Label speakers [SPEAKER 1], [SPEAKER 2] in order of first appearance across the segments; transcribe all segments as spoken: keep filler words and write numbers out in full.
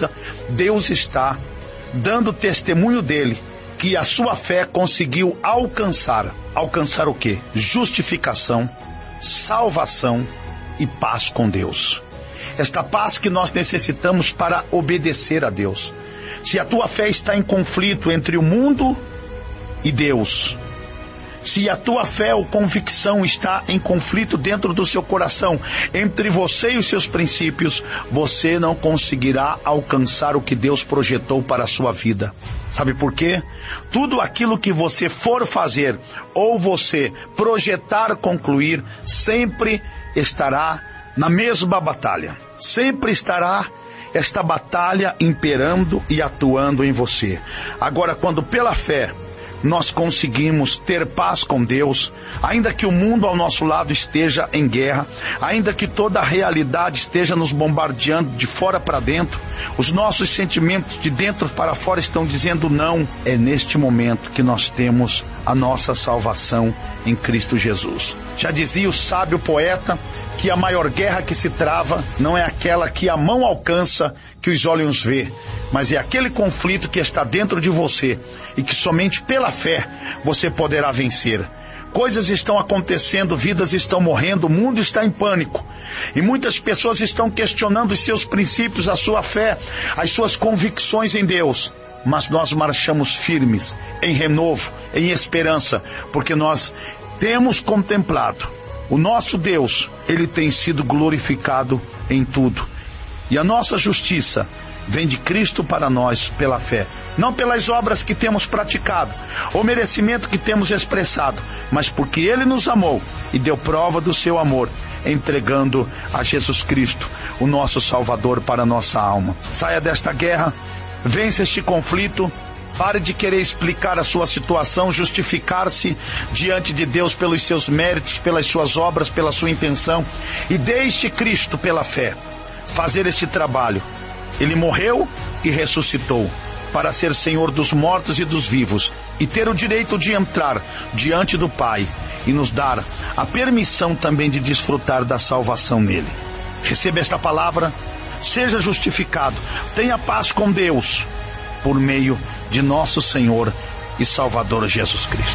[SPEAKER 1] justiça, Deus está dando testemunho dele, que a sua fé conseguiu alcançar. Alcançar o quê? Justificação, salvação e paz com Deus. Esta paz que nós necessitamos para obedecer a Deus. Se a tua fé está em conflito entre o mundo e Deus, se a tua fé ou convicção está em conflito dentro do seu coração, entre você e os seus princípios, você não conseguirá alcançar o que Deus projetou para a sua vida. Sabe por quê? Tudo aquilo que você for fazer, ou você projetar concluir, sempre estará na mesma batalha. Sempre estará esta batalha imperando e atuando em você. Agora, quando pela fé nós conseguimos ter paz com Deus, ainda que o mundo ao nosso lado esteja em guerra, ainda que toda a realidade esteja nos bombardeando de fora para dentro, os nossos sentimentos de dentro para fora estão dizendo não. É neste momento que nós temos a nossa salvação em Cristo Jesus. Já dizia o sábio poeta que a maior guerra que se trava não é aquela que a mão alcança, que os olhos vê, mas é aquele conflito que está dentro de você e que somente pela fé você poderá vencer. Coisas estão acontecendo, vidas estão morrendo, o mundo está em pânico. E muitas pessoas estão questionando os seus princípios, a sua fé, as suas convicções em Deus. Mas nós marchamos firmes, em renovo, em esperança, porque nós temos contemplado o nosso Deus. Ele tem sido glorificado em tudo. E a nossa justiça vem de Cristo para nós pela fé. Não pelas obras que temos praticado, ou merecimento que temos expressado, mas porque Ele nos amou e deu prova do seu amor, entregando a Jesus Cristo, o nosso Salvador, para a nossa alma. Saia desta guerra, vence este conflito. Pare de querer explicar a sua situação, justificar-se diante de Deus pelos seus méritos, pelas suas obras, pela sua intenção, e deixe Cristo pela fé fazer este trabalho. Ele morreu e ressuscitou para ser Senhor dos mortos e dos vivos e ter o direito de entrar diante do Pai e nos dar a permissão também de desfrutar da salvação nele. Receba esta palavra, seja justificado, tenha paz com Deus por meio de nosso Senhor e Salvador Jesus Cristo.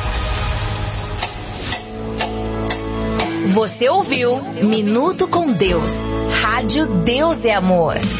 [SPEAKER 2] Você ouviu Minuto com Deus, Rádio Deus é Amor.